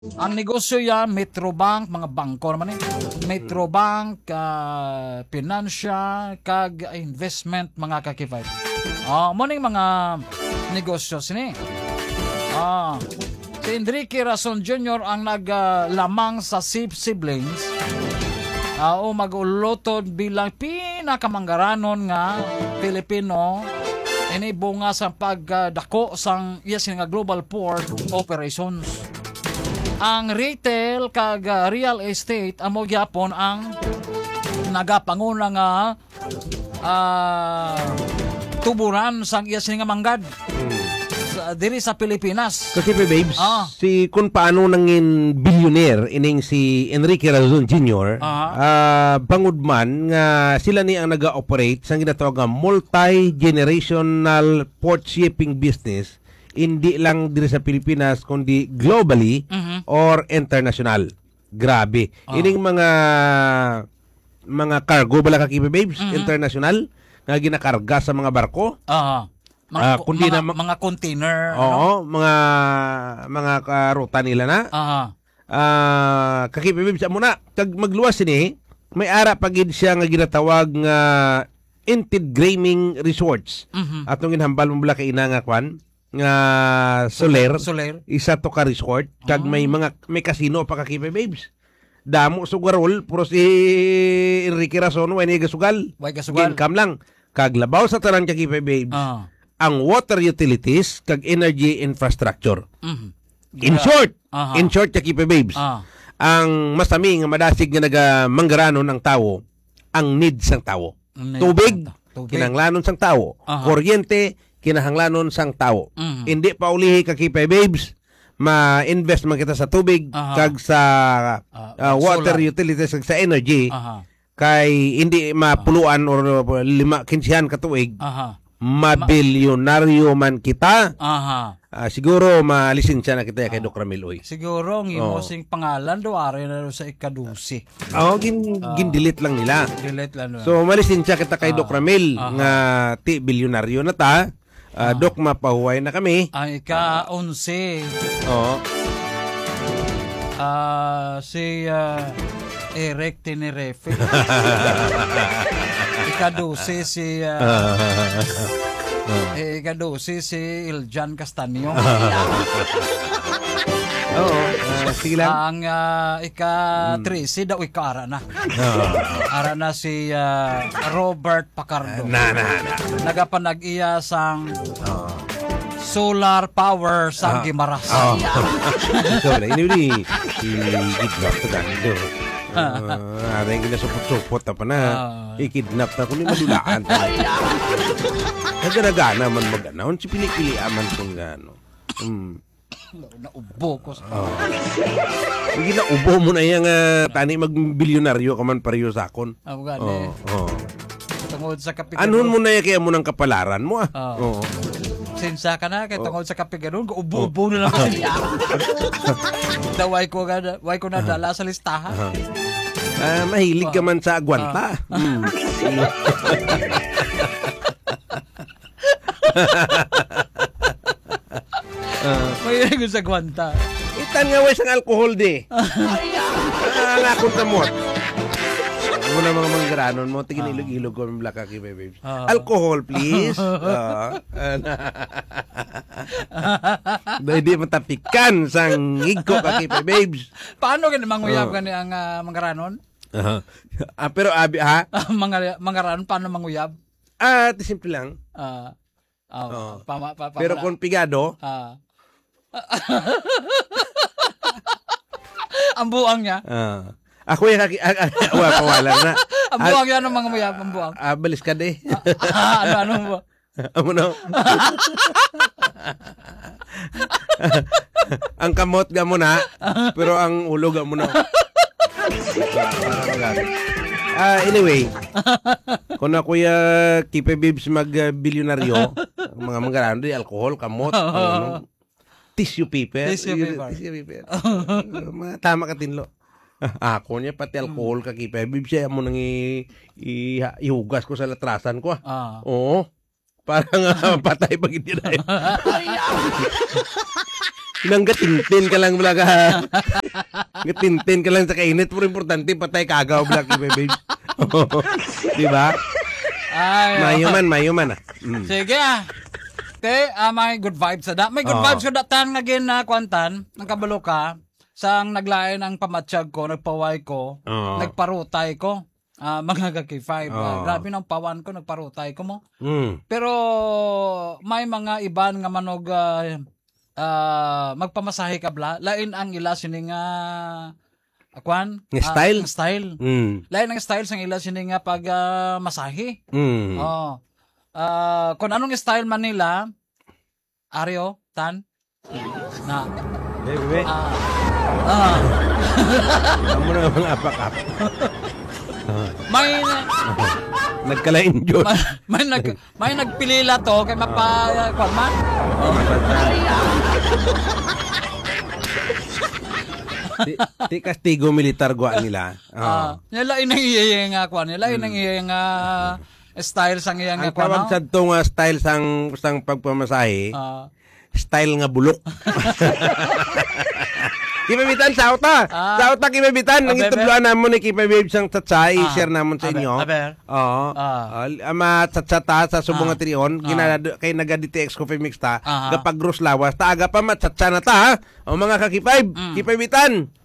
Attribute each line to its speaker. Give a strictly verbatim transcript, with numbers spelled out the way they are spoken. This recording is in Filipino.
Speaker 1: Ang negosyo yan, Metrobank, mga bangko naman eh. Metrobank, uh, Financia, kag investment, mga kakipay. Ah, mo ning mga negosyo sini. Ah, si Enrique Rason Junior ang naglamang sa Sip Siblings. Ah, o magulotod bilang pinakamanggaranon nga Pilipino ini bunga sa pagdako sang yes nga global port operations. Ang retail kag uh, real estate amo gyapon ang nagapanguna nga uh, tuburan sang iya nga manggad hmm. sa, diri sa Pilipinas.
Speaker 2: Kasi babes,
Speaker 1: ah.
Speaker 2: si kung paano nangin billionaire ining si Enrique Razon Junior, ah. uh, bangod man nga sila ni ang naga-operate sang ginatawag nga multi-generational port shipping business, hindi lang diri sa Pilipinas kundi globally uh-huh. or international. Grabe. Uh-huh. Ining mga mga cargo bala ka kibe babes, uh-huh. international nga ginakarga sa mga barko.
Speaker 1: Uh-huh. Mga,
Speaker 2: uh, kundi
Speaker 1: mga,
Speaker 2: na
Speaker 1: mga container.
Speaker 2: Oo, ano? mga mga ruta nila na.
Speaker 1: Uh-huh.
Speaker 2: Uh, kakibe babes muna kag magluwas ini, may ara pagid siya nga ginatawag nga integrating resorts. Uh-huh. Atong ginhambal mo bala kay ina nga kwan nga Soler,
Speaker 1: Soler.
Speaker 2: Isa to ka resort kag may mga may casino pa kakibe babes. Damo sugarol puro si Enrique Razon way ni gasugal.
Speaker 1: Way gasugal.
Speaker 2: Income lang. Kag labaw sa tanan kakibe babes.
Speaker 1: Uh-huh.
Speaker 2: Ang water utilities kag energy infrastructure.
Speaker 1: Uh-huh.
Speaker 2: In short,
Speaker 1: uh-huh.
Speaker 2: in short kakibe babes.
Speaker 1: Uh-huh.
Speaker 2: Ang masami nga madasig nga nagamanggarano ng tao ang needs sang tao. Tubig, Tubig. Kinahanglanon sang tao. Uh-huh. Kuryente, kinahanglanon sang tao. Mm-hmm. Hindi pa ulihi kakipay babes, ma-invest man kita sa tubig, uh-huh. kag sa uh, uh, water solar. Utilities, kag sa energy, uh-huh. kay hindi mapuluan uh-huh. or lima, kinsihan katuig, uh-huh. mabilyonaryo man kita,
Speaker 1: uh-huh.
Speaker 2: uh, siguro malisensya na kita uh-huh. kay Doc Ramil Uy.
Speaker 1: Siguro, ang imo oh. sing pangalan do ari na sa ikadusi.
Speaker 2: Oo, oh, gin, uh, gin-delete lang nila.
Speaker 1: Delete lang.
Speaker 2: So, malisensya kita kay uh-huh. Doc Ramil, uh-huh. nga ti bilyonaryo na ta. Uh, ah. Dok, mapahuway na kami.
Speaker 1: Ang ika-onse.
Speaker 2: Oo.
Speaker 1: Uh, si uh, Eric Tenerefe. Ika-dose si... Uh, eh, ika-dose si Iljan Castanyo.
Speaker 2: Oo. Uh, sige lang.
Speaker 1: Ang uh, ika-trisi daw ika-ara na. Ara na si uh, Robert Pacardo.
Speaker 2: Na, na, na.
Speaker 1: Nagapanag-iya sang uh, solar power sa uh, Gimaras.
Speaker 2: Oo. So, ini ni i-kidnap to ganito. Ara yung ginasupot-supot na pa na. I-kidnap na kung madulaan. Nagaragana man mag-anaon. Si pinipiliaman kung gano'n. Hmm.
Speaker 1: Naubo ko sa...
Speaker 2: Oh. Hindi na ubo mo na yung uh, tani magbilyonaryo ka man pareho sa akon.
Speaker 1: Ang gani.
Speaker 2: Oh, oh.
Speaker 1: Tungod sa kapiganon.
Speaker 2: Anon mo na yung kaya mo ng kapalaran mo ah.
Speaker 1: Oo. Oh. Oh. Sinsa ka na, kaya tungod sa kapiganon, ubo-ubo oh. na lang kasi. Daway ko, way ko nadala sa listahan.
Speaker 2: Uh-huh. Uh, mahilig ka man sa agwanta. Uh. Hmm.
Speaker 1: Uh, may ko sa gwanta.
Speaker 2: Itan nga way sang alcohol di. Ah, nakon ta mo. Ano na mga manggaranon mo tigin uh. ilog-ilog ko ng black kaki baby. Uh. Alcohol please. Uh. Dahil di matapikan sang igko kaki babes.
Speaker 1: Paano gani manguyab uh. gani ang uh, manggaranon?
Speaker 2: Uh-huh. Ah, pero abi ha?
Speaker 1: mga manggaranon paano manguyab?
Speaker 2: Ah, uh, simple lang.
Speaker 1: Ah. Uh, oh, uh. pa, pa, pa,
Speaker 2: pero kung pigado,
Speaker 1: ah. Uh. Ang buang niya.
Speaker 2: Uh, ako yung kaki... Awa, pawalan na.
Speaker 1: Ang buang yan ng mga mayab. Ang buang.
Speaker 2: Ah, balis ka de.
Speaker 1: Ano, ano mo?
Speaker 2: Amo no. Ang kamot ga mo na, pero ang ulo ga mo na. Ah, anyway. Kung ako yung kipe bibs mag-bilyonaryo, mga manggarano di, alcohol, kamot, ano, tissue paper.
Speaker 1: Tissue paper.
Speaker 2: Tissue paper. uh, tama ka tinlo. Ako niya pati alcohol ka kipe. Bibsiya mo nang i- i- ihugas ko sa latrasan ko.
Speaker 1: Ah.
Speaker 2: Oo. Parang uh, patay pag hindi na. Nang gatintin ka lang wala ka. Gatintin ka lang sa kainit. Pero importante, patay kagaw, Black Baby. Di ba?
Speaker 1: Ay,
Speaker 2: Mayuman, mayuman ah. Mm.
Speaker 1: sige ah. Te, ah, may good vibes sa da. May good
Speaker 2: Oo.
Speaker 1: vibes sa da. Tang naging na kwantan, ng kabalo ka, sang naglain ang pamatsyag ko, nagpaway ko,
Speaker 2: Oo.
Speaker 1: nagparutay ko. Ah, mga kaki five.
Speaker 2: Oo.
Speaker 1: grabe ng pawan ko, nagparutay ko mo.
Speaker 2: Mm.
Speaker 1: Pero may mga iban nga manog ah, ah, magpamasahe ka bla. Lain ang ila sining nga akwan?
Speaker 2: Nga
Speaker 1: Ah,
Speaker 2: style?
Speaker 1: ang style.
Speaker 2: Mm.
Speaker 1: Lain ang style sang ila sining nga pag ah, masahe.
Speaker 2: Mm.
Speaker 1: Oh. Ah, kung anong style man nila, Aryo, Tan, na,
Speaker 2: Bebe,
Speaker 1: ah, ah,
Speaker 2: amo na mga apak-ap.
Speaker 1: may,
Speaker 2: Nagkalain Diyos.
Speaker 1: may, may, nag, may nagpilila to, kay mapa, kwan man.
Speaker 2: Ti, ti kastigo militar gwa nila. Oh.
Speaker 1: Ah, nila inang iya nga kwan, nila inang iya nga style sang iya nga
Speaker 2: Ang tawag
Speaker 1: kwan.
Speaker 2: sa ito nga style sang, sang pagpamasahe,
Speaker 1: Ah,
Speaker 2: style nga bulok. Kipabitan, sao ta?
Speaker 1: Ah.
Speaker 2: Sao ta kipabitan? Nang
Speaker 1: Abe,
Speaker 2: itubluan namon ni Kipabib sang tatsay,
Speaker 1: Ah.
Speaker 2: share namon sa
Speaker 1: Abe,
Speaker 2: inyo.
Speaker 1: abe.
Speaker 2: Oo.
Speaker 1: Ah.
Speaker 2: Ah. Ama tatsata sa subong
Speaker 1: Ah.
Speaker 2: nga trion, ginada kay naga-D T X Coffee Mix ta,
Speaker 1: Ah.
Speaker 2: kapag gross lawas, ta aga pa matsatsa na ta ha. O mga kakipayb,
Speaker 1: Mm.
Speaker 2: kipabitan.